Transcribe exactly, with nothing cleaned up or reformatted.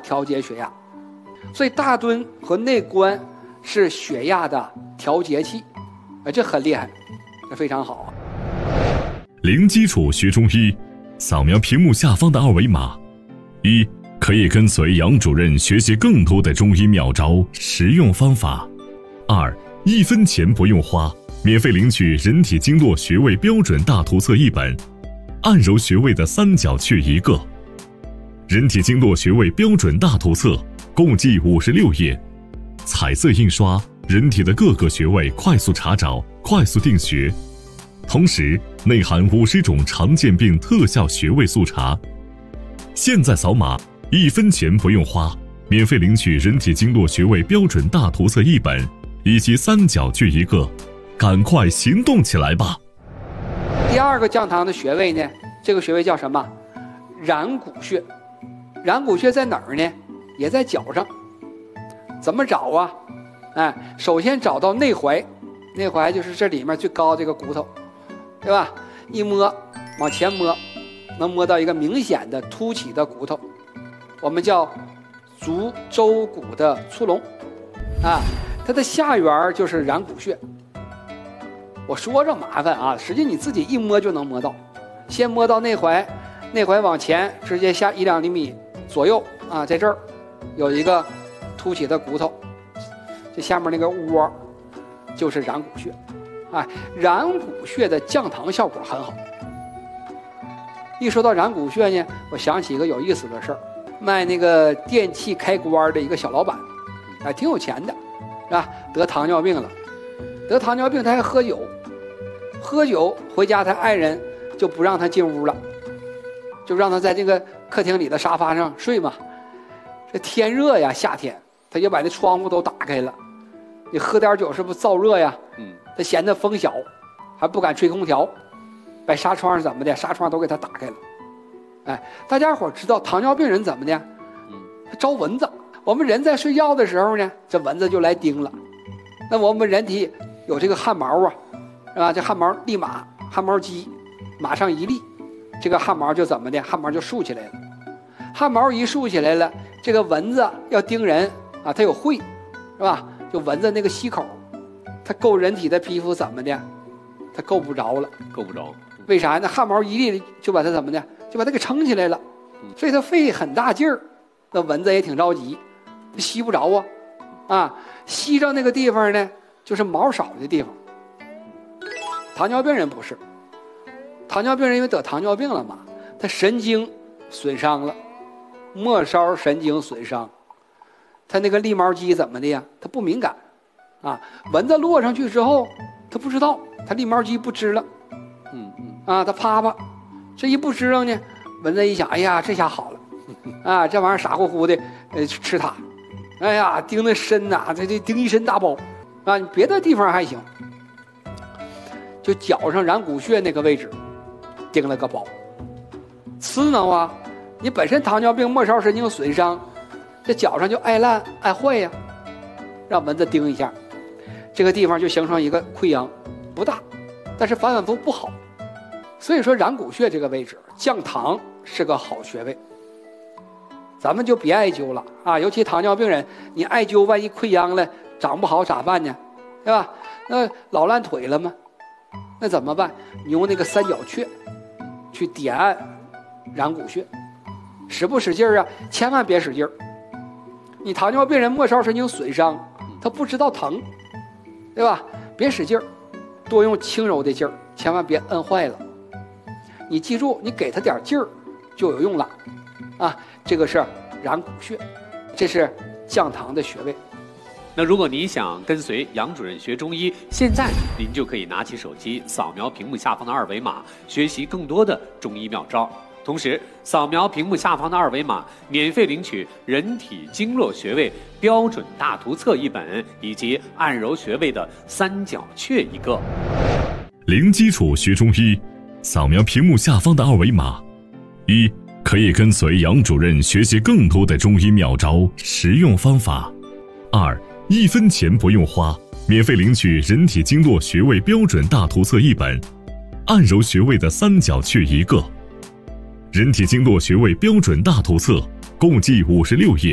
调节血压。所以大敦和内关是血压的调节器，啊，这很厉害，这非常好啊。 零基础学中医，扫描屏幕下方的二维码。一，可以跟随杨主任学习更多的中医妙招、实用方法。二，一分钱不用花，免费领取人体经络穴位标准大图册一本，按揉穴位的三角穴一个。人体经络穴位标准大图册共计五十六页，彩色印刷，人体的各个穴位快速查找，快速定穴。同时内含五十种常见病特效穴位速查。现在扫码，一分钱不用花，免费领取人体经络穴位标准大图册一本以及三角穴一个，赶快行动起来吧。 第二个降糖的穴位呢，这个穴位叫什么？然谷穴。然谷穴在哪儿呢？也在脚上。怎么找啊？哎，首先找到内踝，内踝就是这里面最高这个骨头，对吧？一摸，往前摸，能摸到一个明显的凸起的骨头，我们叫足舟骨的粗隆啊。它的下缘就是然谷穴。我说着麻烦啊，实际你自己一摸就能摸到。先摸到内踝，内踝往前直接下一两厘米左右啊，在这儿有一个凸起的骨头，这下面那个窝就是然谷穴。哎，然谷穴的降糖效果很好。一说到然谷穴呢，我想起一个有意思的事儿，卖那个电器开关的一个小老板，哎，挺有钱的，是吧？得糖尿病了，得糖尿病他还喝酒，喝酒回家他爱人就不让他进屋了，就让他在这个客厅里的沙发上睡嘛。这天热呀，夏天他就把那窗户都打开了，你喝点酒是不是燥热呀？嗯，他嫌他风小，还不敢吹空调，把纱窗是怎么的？纱窗都给他打开了。哎，大家伙知道糖尿病人怎么的？嗯，他招蚊子。我们人在睡觉的时候呢，这蚊子就来叮了。那我们人体有这个汗毛啊，是吧？这汗毛立马汗毛肌马上一立，这个汗毛就怎么的？汗毛就竖起来了。汗毛一竖起来了，这个蚊子要叮人啊，它有喙，是吧？就蚊子那个吸口，它够人体的皮肤怎么的？它够不着了， 够不着。 为啥？那汗毛一立就把它怎么的？就把它给撑起来了，所以它费很大劲儿。那蚊子也挺着急，吸不着啊，啊，吸着那个地方呢，就是毛少的地方。糖尿病人不是，糖尿病人因为得糖尿病了嘛，他神经损伤了，末梢神经损伤，他那个立毛肌怎么的呀？他不敏感，啊，蚊子落上去之后，他不知道，他立毛肌不支棱，嗯嗯，啊，他啪啪，这一不支棱呢，蚊子一想，哎呀，这下好了。啊，这玩意儿傻乎乎的，呃，吃它，哎呀，叮的深呐、啊，这这叮一身大包，啊，别的地方还行，就脚上然谷穴那个位置，叮了个包，刺挠啊！你本身糖尿病末梢神经损伤，这脚上就爱烂爱坏呀，让蚊子叮一下，这个地方就形成一个溃疡，不大，但是反反复不好，所以说然谷穴这个位置降糖是个好穴位。咱们就别艾灸了啊，尤其糖尿病人，你艾灸万一溃疡了，长不好咋办呢？对吧？那老烂腿了吗？那怎么办？你用那个三角穴去点按然谷穴，使不使劲儿啊？千万别使劲儿。你糖尿病人末梢神经损伤，他不知道疼，对吧？别使劲儿，多用轻柔的劲儿，千万别摁坏了。你记住，你给他点劲儿就有用了啊。这个是然谷穴，这是降糖的穴位。 那如果您想跟随杨主任学中医，现在您就可以拿起手机扫描屏幕下方的二维码，学习更多的中医妙招。同时，扫描屏幕下方的二维码，免费领取人体经络穴位标准大图册一本，以及按揉穴位的三角穴一个。 零基础学中医，扫描屏幕下方的二维码。一，可以跟随杨主任学习更多的中医妙招、实用方法。二，一分钱不用花，免费领取人体经络穴位标准大图册一本，按揉穴位的三角穴一个。人体经络穴位标准大图册共计五十六页。